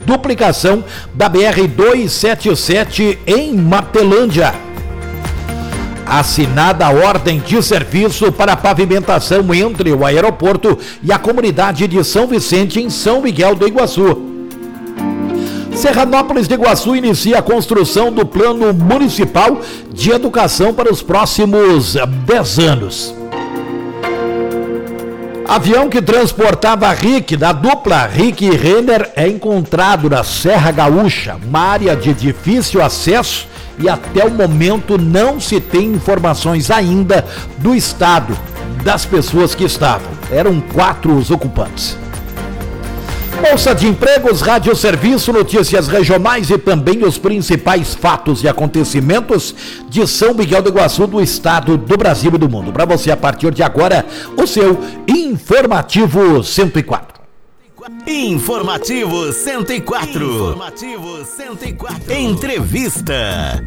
duplicação da BR-277 em Matelândia. Assinada a ordem de serviço para a pavimentação entre o aeroporto e a comunidade de São Vicente, em São Miguel do Iguaçu. Serranópolis de Iguaçu inicia a construção do Plano Municipal de Educação para os próximos 10 anos. Avião que transportava Rick, da dupla Rick e Renner, é encontrado na Serra Gaúcha, uma área de difícil acesso, e até o momento não se tem informações ainda do estado das pessoas que estavam. Eram 4 os ocupantes. Bolsa de Empregos, Rádio Serviço, notícias regionais e também os principais fatos e acontecimentos de São Miguel do Iguaçu, do estado, do Brasil e do mundo. Para você, a partir de agora, o seu Informativo 104. Informativo 104. Informativo 104. Entrevista.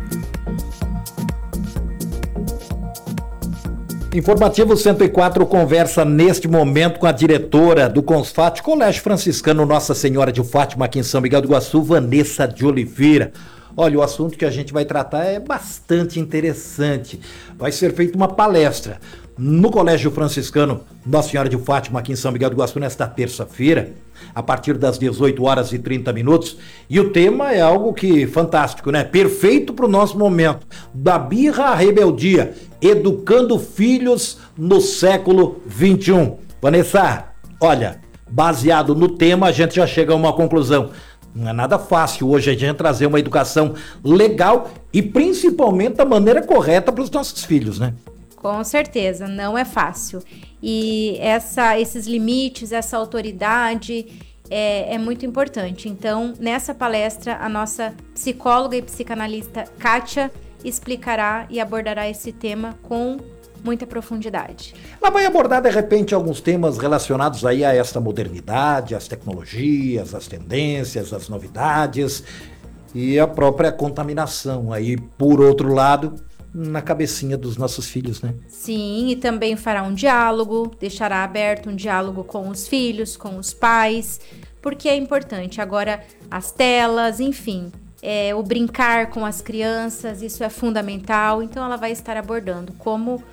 Informativo 104 conversa neste momento com a diretora do CONSFAT, Colégio Franciscano Nossa Senhora de Fátima, aqui em São Miguel do Iguaçu, Vanessa de Oliveira. Olha, o assunto que a gente vai tratar é bastante interessante. Vai ser feita uma palestra no Colégio Franciscano Nossa Senhora de Fátima, aqui em São Miguel do Iguaçu, nesta terça-feira, a partir das 18h30. E o tema é algo que fantástico, né? Perfeito para o nosso momento. Da birra à rebeldia, educando filhos no século XXI. Vanessa, olha, baseado no tema, a gente já chega a uma conclusão. Não é nada fácil hoje a gente trazer uma educação legal e principalmente da maneira correta para os nossos filhos, né? Com certeza, não é fácil. E esses limites, essa autoridade é muito importante. Então, nessa palestra, a nossa psicóloga e psicanalista Kátia explicará e abordará esse tema com muita profundidade. Ela vai abordar, de repente, alguns temas relacionados aí a esta modernidade, as tecnologias, as tendências, as novidades e a própria contaminação aí, por outro lado, na cabecinha dos nossos filhos, né? Sim, e também fará um diálogo, deixará aberto um diálogo com os filhos, com os pais, porque é importante. Agora, as telas, enfim, o brincar com as crianças, isso é fundamental. Então, ela vai estar abordando como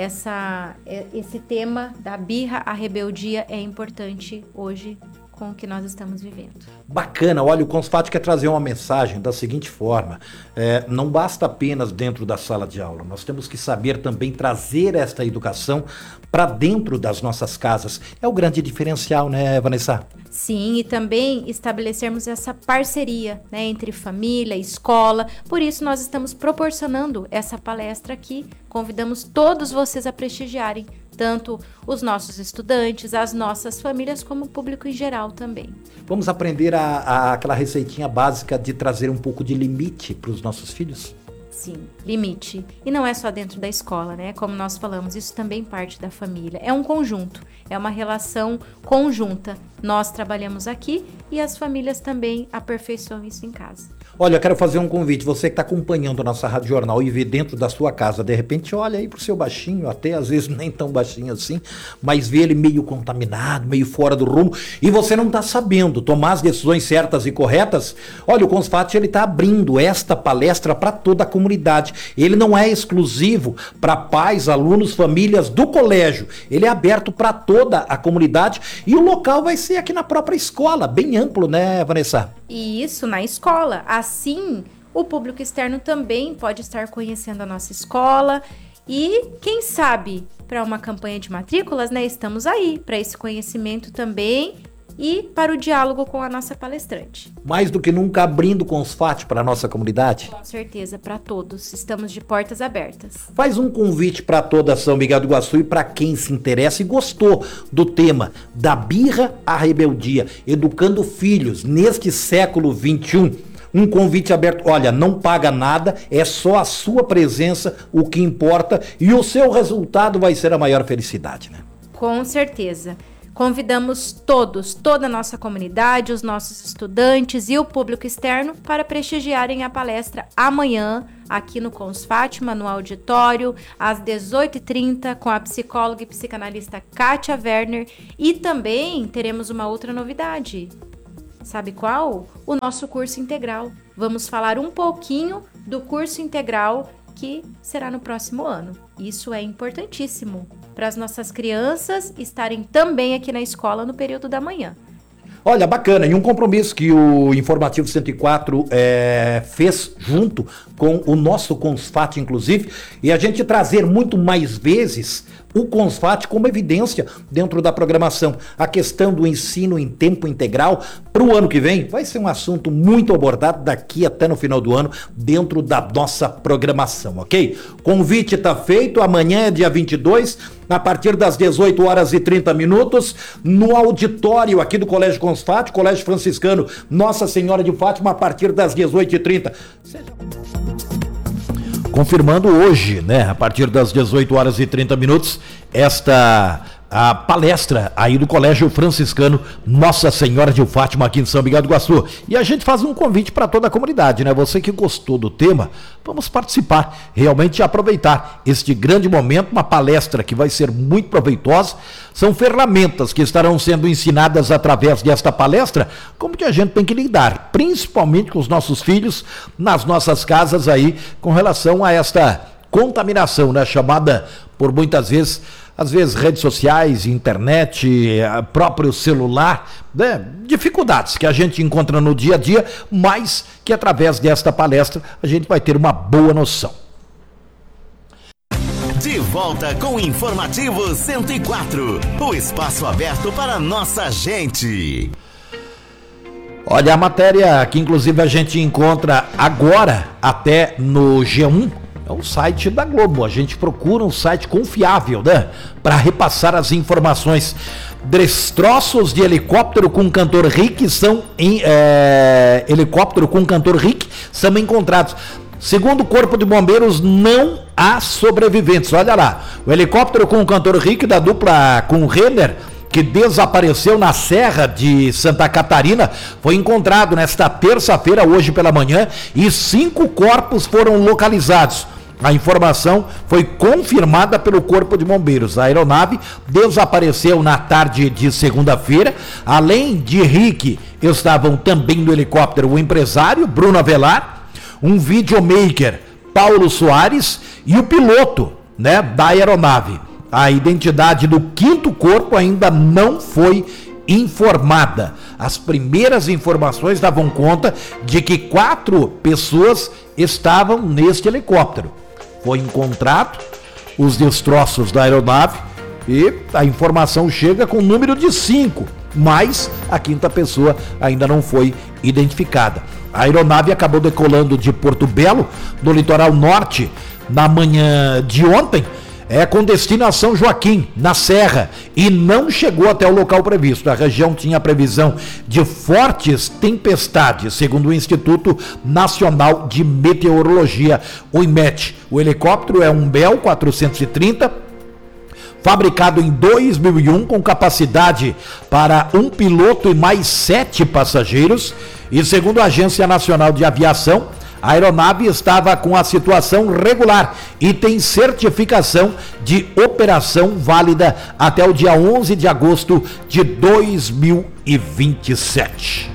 esse tema da birra à rebeldia é importante hoje com o que nós estamos vivendo. Bacana, olha, o CONSFAT quer trazer uma mensagem da seguinte forma, não basta apenas dentro da sala de aula, nós temos que saber também trazer esta educação para dentro das nossas casas. É o grande diferencial, né, Vanessa? Sim, e também estabelecermos essa parceria, né, entre família e escola. Por isso nós estamos proporcionando essa palestra aqui. Convidamos todos vocês a prestigiarem, tanto os nossos estudantes, as nossas famílias, como o público em geral também. Vamos aprender aquela receitinha básica de trazer um pouco de limite para os nossos filhos? Sim, limite. E não é só dentro da escola, né? Como nós falamos, isso também parte da família. É um conjunto, é uma relação conjunta. Nós trabalhamos aqui e as famílias também aperfeiçoam isso em casa. Olha, eu quero fazer um convite. Você que está acompanhando a nossa Rádio Jornal e vê dentro da sua casa, de repente olha aí pro seu baixinho, até às vezes nem tão baixinho assim, mas vê ele meio contaminado, meio fora do rumo, e você não está sabendo tomar as decisões certas e corretas. Olha, o CONSFAT, ele está abrindo esta palestra para toda a comunidade. Ele não é exclusivo para pais, alunos, famílias do colégio. Ele é aberto para toda a comunidade e o local vai ser aqui na própria escola, bem amplo, né, Vanessa? E isso na escola. Assim, o público externo também pode estar conhecendo a nossa escola e, quem sabe, para uma campanha de matrículas, né, estamos aí para esse conhecimento também e para o diálogo com a nossa palestrante. Mais do que nunca abrindo CONSFAT para a nossa comunidade? Com certeza, para todos. Estamos de portas abertas. Faz um convite para toda São Miguel do Iguaçu e para quem se interessa e gostou do tema da birra à rebeldia, educando filhos neste século XXI. Um convite aberto, olha, não paga nada, é só a sua presença o que importa e o seu resultado vai ser a maior felicidade, né? Com certeza. Convidamos todos, toda a nossa comunidade, os nossos estudantes e o público externo para prestigiarem a palestra amanhã, aqui no CONSFAT, no auditório, às 18h30, com a psicóloga e psicanalista Kátia Werner. E também teremos uma outra novidade. Sabe qual? O nosso curso integral. Vamos falar um pouquinho do curso integral que será no próximo ano. Isso é importantíssimo para as nossas crianças estarem também aqui na escola no período da manhã. Olha, bacana, e um compromisso que o Informativo 104 fez junto com o nosso Consfat, inclusive, e a gente trazer muito mais vezes o Consfat como evidência dentro da programação. A questão do ensino em tempo integral para o ano que vem vai ser um assunto muito abordado daqui até no final do ano dentro da nossa programação, ok? Convite está feito, amanhã é dia 22, a partir das 18 horas e 30 minutos, no auditório aqui do Colégio Consfat, Colégio Franciscano Nossa Senhora de Fátima, a partir das 18h30. Confirmando hoje, né, a partir das 18 horas e 30 minutos, a palestra aí do Colégio Franciscano Nossa Senhora de Fátima aqui em São Miguel do Iguaçu. E a gente faz um convite para toda a comunidade, né? Você que gostou do tema, vamos participar, realmente aproveitar este grande momento, uma palestra que vai ser muito proveitosa. São ferramentas que estarão sendo ensinadas através desta palestra, como que a gente tem que lidar, principalmente com os nossos filhos, nas nossas casas aí, com relação a esta contaminação, né? Chamada por muitas vezes, às vezes redes sociais, internet, próprio celular, né? Dificuldades que a gente encontra no dia a dia, mas que através desta palestra a gente vai ter uma boa noção. De volta com o Informativo 104, o espaço aberto para nossa gente. Olha, a matéria que inclusive a gente encontra agora até no G1, é o site da Globo. A gente procura um site confiável, né? Para repassar as informações. Destroços de helicóptero com cantor Rick são encontrados. Segundo o Corpo de Bombeiros, não há sobreviventes. Olha lá, o helicóptero com o cantor Rick da dupla com Renner, que desapareceu na Serra de Santa Catarina, foi encontrado nesta terça-feira, hoje pela manhã, e 5 corpos foram localizados. A informação foi confirmada pelo Corpo de Bombeiros. A aeronave desapareceu na tarde de segunda-feira. Além de Rick, estavam também no helicóptero o empresário Bruno Avelar, um videomaker Paulo Soares e o piloto, né, da aeronave. A identidade do 5º corpo ainda não foi informada. As primeiras informações davam conta de que 4 pessoas estavam neste helicóptero. Foi encontrado os destroços da aeronave e a informação chega com o número de 5, mas a 5ª pessoa ainda não foi identificada. A aeronave acabou decolando de Porto Belo, no litoral norte, na manhã de ontem, com destino a São Joaquim, na Serra, e não chegou até o local previsto. A região tinha previsão de fortes tempestades, segundo o Instituto Nacional de Meteorologia, o IMET. O helicóptero é um Bell 430, fabricado em 2001, com capacidade para um piloto e mais 7 passageiros. E segundo a Agência Nacional de Aviação, a aeronave estava com a situação regular e tem certificação de operação válida até o dia 11 de agosto de 2027.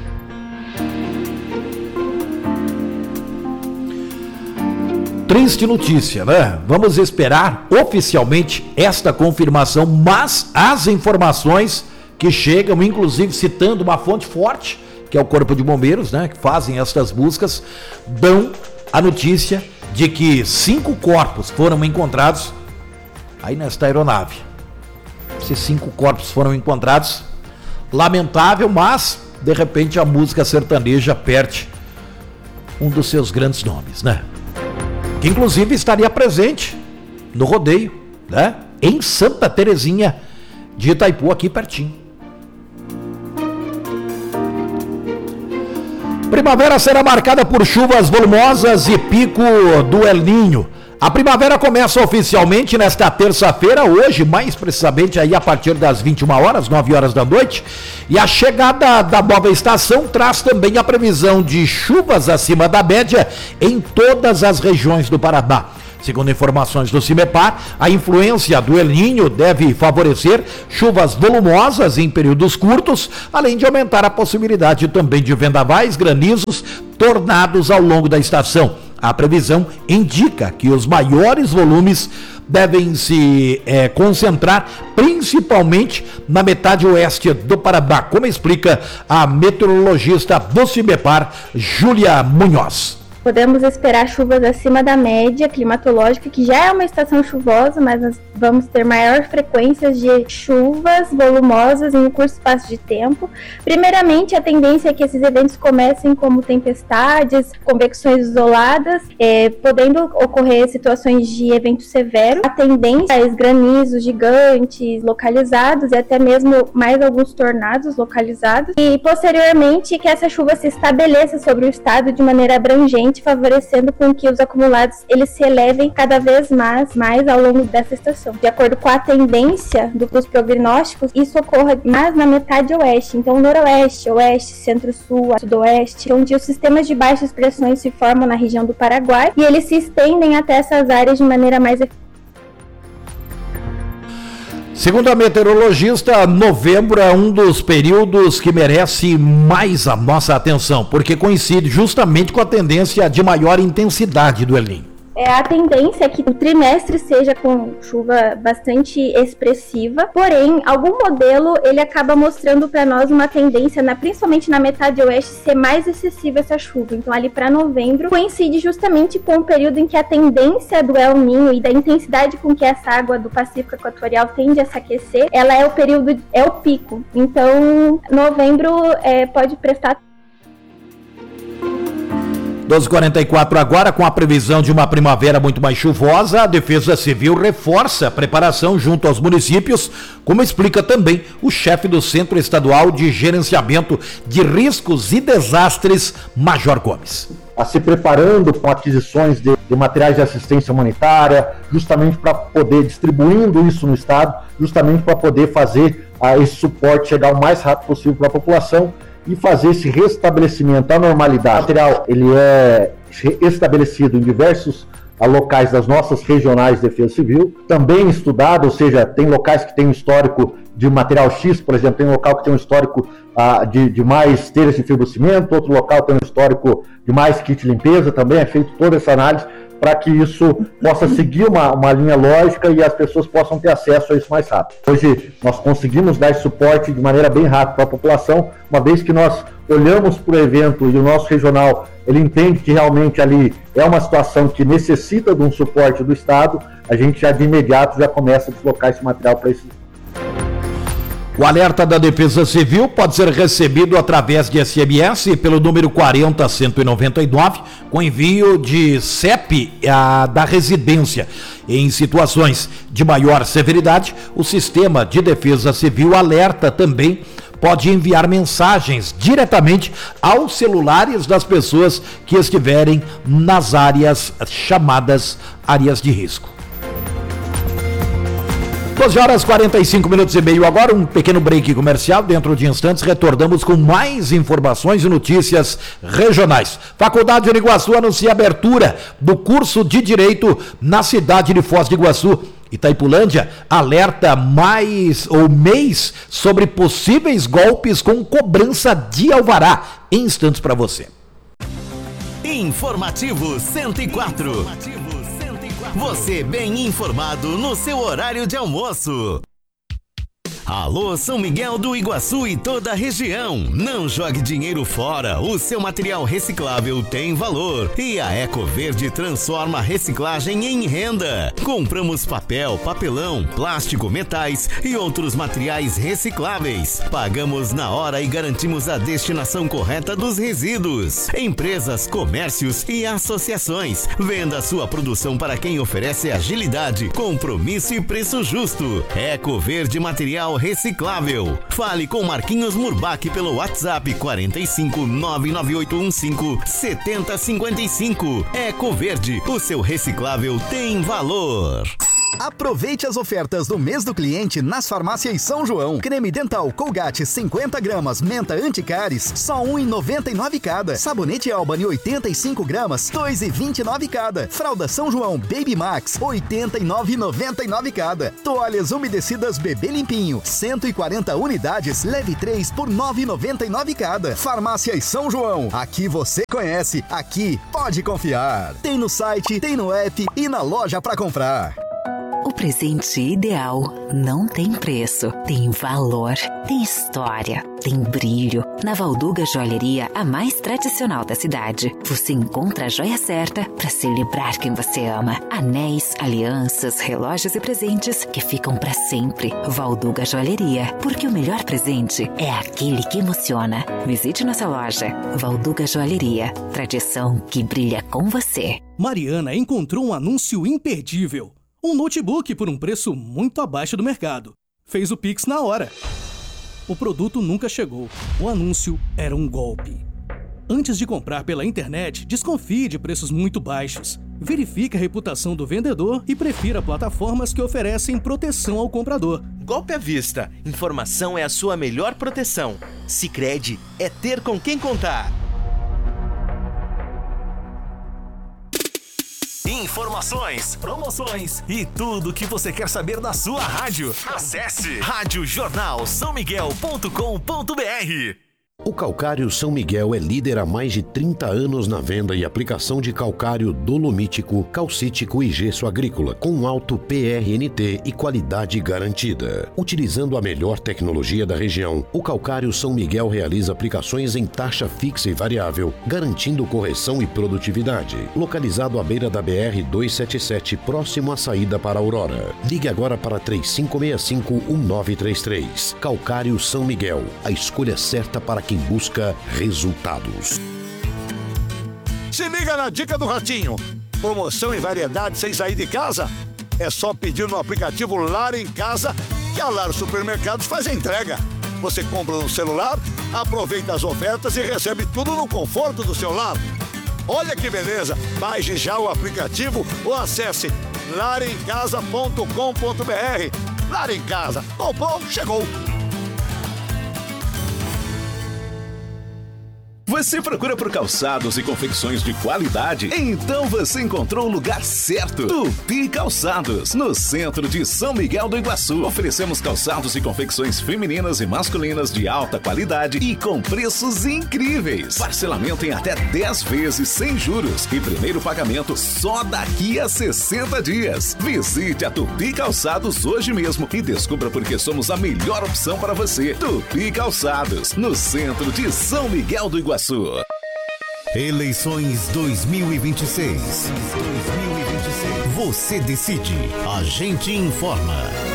Triste notícia, né? Vamos esperar oficialmente esta confirmação, mas as informações que chegam, inclusive citando uma fonte forte, que é o Corpo de Bombeiros, né, que fazem estas buscas, dão a notícia de que 5 corpos foram encontrados aí nesta aeronave. Esses 5 corpos foram encontrados, lamentável, mas de repente a música sertaneja perde um dos seus grandes nomes, né? Que inclusive estaria presente no rodeio, né, em Santa Terezinha de Itaipu, aqui pertinho. Primavera será marcada por chuvas volumosas e pico do El Niño. A primavera começa oficialmente nesta terça-feira, hoje, mais precisamente aí a partir das 21 horas, 9 horas da noite. E a chegada da nova estação traz também a previsão de chuvas acima da média em todas as regiões do Paraná. Segundo informações do CIMEPAR, a influência do El Niño deve favorecer chuvas volumosas em períodos curtos, além de aumentar a possibilidade também de vendavais, granizos, tornados ao longo da estação. A previsão indica que os maiores volumes devem se concentrar principalmente na metade oeste do Paraná, como explica a meteorologista do CIMEPAR, Júlia Munhoz. Podemos esperar chuvas acima da média climatológica, que já é uma estação chuvosa, mas nós vamos ter maior frequência de chuvas volumosas em um curto espaço de tempo. Primeiramente, a tendência é que esses eventos comecem como tempestades, convecções isoladas, podendo ocorrer situações de evento severo. A tendência é granizos gigantes localizados e até mesmo mais alguns tornados localizados. E, posteriormente, que essa chuva se estabeleça sobre o estado de maneira abrangente, favorecendo com que os acumulados eles se elevem cada vez mais ao longo dessa estação. De acordo com a tendência dos prognósticos, isso ocorre mais na metade oeste, então noroeste, oeste, centro-sul, sudoeste, onde os sistemas de baixas pressões se formam na região do Paraguai e eles se estendem até essas áreas de maneira mais eficaz. Segundo a meteorologista, novembro é um dos períodos que merece mais a nossa atenção, porque coincide justamente com a tendência de maior intensidade do El Niño. A tendência é que o trimestre seja com chuva bastante expressiva, porém, algum modelo ele acaba mostrando para nós uma tendência, principalmente na metade oeste, ser mais excessiva essa chuva. Então, ali para novembro, coincide justamente com o período em que a tendência do El Niño e da intensidade com que essa água do Pacífico Equatorial tende a se aquecer, ela é o pico. Então, novembro pode prestar 12h44 agora, com a previsão de uma primavera muito mais chuvosa, a Defesa Civil reforça a preparação junto aos municípios, como explica também o chefe do Centro Estadual de Gerenciamento de Riscos e Desastres, Major Gomes. Se preparando com aquisições de materiais de assistência humanitária, justamente para poder distribuindo isso no estado, justamente para poder fazer esse suporte chegar o mais rápido possível para a população e fazer esse restabelecimento à normalidade. O material ele é estabelecido em diversos locais das nossas regionais de defesa civil, também estudado, ou seja, tem locais que tem um histórico de material X, por exemplo, tem um local que tem um histórico de mais telhas de fibrocimento, outro local tem um histórico de mais kit de limpeza, também é feito toda essa análise para que isso possa seguir uma linha lógica e as pessoas possam ter acesso a isso mais rápido. Hoje nós conseguimos dar esse suporte de maneira bem rápida para a população, uma vez que nós olhamos para o evento e o nosso regional, ele entende que realmente ali é uma situação que necessita de um suporte do Estado, a gente já de imediato já começa a deslocar esse material para esse. O alerta da Defesa Civil pode ser recebido através de SMS pelo número 40199, com envio de CEP da residência. Em situações de maior severidade, o Sistema de Defesa Civil alerta também pode enviar mensagens diretamente aos celulares das pessoas que estiverem nas áreas chamadas áreas de risco. 12h45 agora, um pequeno break comercial. Dentro de instantes retornamos com mais informações e notícias regionais. Faculdade de Iguaçu anuncia a abertura do curso de Direito na cidade de Foz de Iguaçu. Itaipulândia alerta mês sobre possíveis golpes com cobrança de alvará. Em instantes para você. Informativo 104. Você bem informado no seu horário de almoço. Alô, São Miguel do Iguaçu e toda a região. Não jogue dinheiro fora. O seu material reciclável tem valor. E a Ecoverde transforma a reciclagem em renda. Compramos papel, papelão, plástico, metais e outros materiais recicláveis. Pagamos na hora e garantimos a destinação correta dos resíduos. Empresas, comércios e associações. Venda sua produção para quem oferece agilidade, compromisso e preço justo. Ecoverde Material Reciclável. Fale com Marquinhos Murbach pelo WhatsApp 45 99815 7055. Ecoverde, o seu reciclável tem valor. Aproveite as ofertas do mês do cliente nas farmácias São João. Creme dental Colgate 50 gramas, menta anticáries, só R$ 1,99 cada. Sabonete Albany 85 gramas, R$ 2,29 cada. Fralda São João Baby Max, R$ 89,99 cada. Toalhas umedecidas Bebê Limpinho, 140 unidades, leve 3 por R$ 9,99 cada. Farmácias São João, aqui você conhece, aqui pode confiar. Tem no site, tem no app e na loja para comprar. O presente ideal não tem preço, tem valor, tem história, tem brilho. Na Valduga Joalheria, a mais tradicional da cidade, você encontra a joia certa para celebrar quem você ama. Anéis, alianças, relógios e presentes que ficam para sempre. Valduga Joalheria, porque o melhor presente é aquele que emociona. Visite nossa loja. Valduga Joalheria, tradição que brilha com você. Mariana encontrou um anúncio imperdível. Um notebook por um preço muito abaixo do mercado. Fez o Pix na hora. O produto nunca chegou. O anúncio era um golpe. Antes de comprar pela internet, desconfie de preços muito baixos. Verifique a reputação do vendedor e prefira plataformas que oferecem proteção ao comprador. Golpe à vista. Informação é a sua melhor proteção. Sicredi é ter com quem contar. Informações, promoções e tudo o que você quer saber da sua rádio. Acesse radiojornalsãomiguel.com.br. O Calcário São Miguel é líder há mais de 30 anos na venda e aplicação de calcário dolomítico, calcítico e gesso agrícola, com alto PRNT e qualidade garantida. Utilizando a melhor tecnologia da região, o Calcário São Miguel realiza aplicações em taxa fixa e variável, garantindo correção e produtividade. Localizado à beira da BR-277, próximo à saída para Aurora. Ligue agora para 3565-1933. Calcário São Miguel, a escolha certa para quem busca resultados. Se liga na dica do Ratinho. Promoção e variedade sem sair de casa? É só pedir no aplicativo Lar em Casa que a Lar Supermercados faz a entrega. Você compra no celular, aproveita as ofertas e recebe tudo no conforto do seu lar. Olha que beleza! Baixe já o aplicativo ou acesse larencasa.com.br. Lar em Casa. Comprou, chegou! Você procura por calçados e confecções de qualidade? Então você encontrou o lugar certo. Tupi Calçados, no centro de São Miguel do Iguaçu. Oferecemos calçados e confecções femininas e masculinas de alta qualidade e com preços incríveis. Parcelamento em até 10 vezes sem juros e primeiro pagamento só daqui a 60 dias. Visite a Tupi Calçados hoje mesmo e descubra por que somos a melhor opção para você. Tupi Calçados, no centro de São Miguel do Iguaçu. Eleições 2026. Você decide. A gente informa.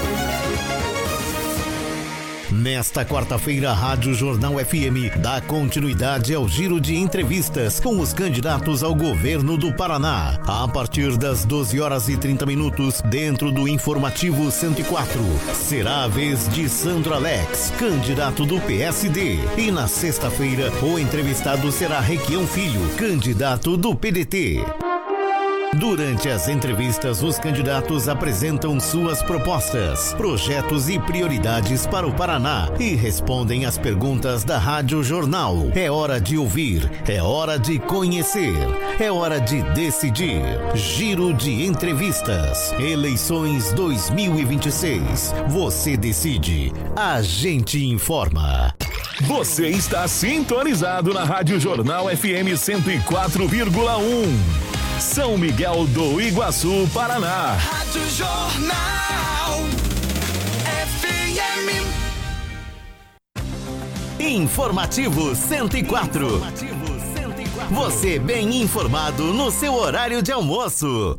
Nesta quarta-feira, a Rádio Jornal FM dá continuidade ao giro de entrevistas com os candidatos ao governo do Paraná. A partir das 12h30, dentro do Informativo 104, será a vez de Sandro Alex, candidato do PSD. E na sexta-feira, o entrevistado será Requião Filho, candidato do PDT. Durante as entrevistas, os candidatos apresentam suas propostas, projetos e prioridades para o Paraná e respondem às perguntas da Rádio Jornal. É hora de ouvir, é hora de conhecer, é hora de decidir. Giro de entrevistas. Eleições 2026. Você decide. A gente informa. Você está sintonizado na Rádio Jornal FM 104,1. São Miguel do Iguaçu, Paraná. Rádio Jornal FM. Informativo 104. Você bem informado no seu horário de almoço.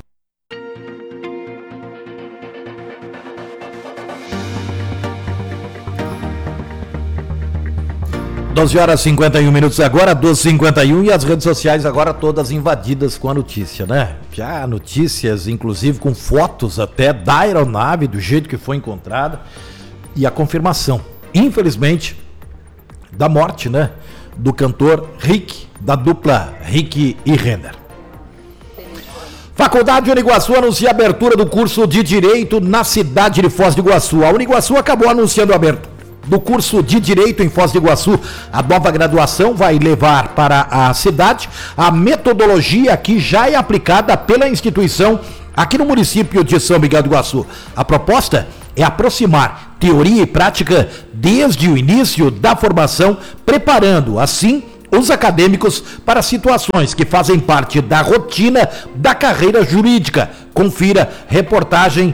12h51 agora, 12h51, e as redes sociais agora todas invadidas com a notícia, né? Já notícias, inclusive com fotos até da aeronave, do jeito que foi encontrada, e a confirmação, infelizmente, da morte, né? Do cantor Rick, da dupla Rick e Renner. Faculdade Uniguaçu anuncia a abertura do curso de Direito na cidade de Foz do Iguaçu. A Uniguaçu acabou anunciando a abertura do curso de Direito em Foz do Iguaçu. A nova graduação vai levar para a cidade a metodologia que já é aplicada pela instituição aqui no município de São Miguel do Iguaçu. A proposta é aproximar teoria e prática desde o início da formação, preparando, assim, os acadêmicos para situações que fazem parte da rotina da carreira jurídica. Confira reportagem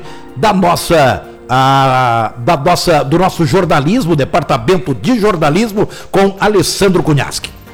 do nosso jornalismo, Departamento de Jornalismo, com Alessandro Cunhaschi.